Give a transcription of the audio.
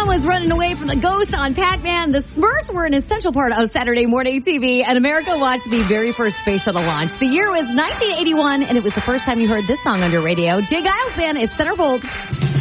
Everyone was running away from the ghosts on Pac-Man. The Smurfs were an essential part of Saturday morning TV, and America watched the very first space shuttle launch. The year was 1981, and it was the first time you heard this song on your radio. Jay Giles Band, it's Centerfold.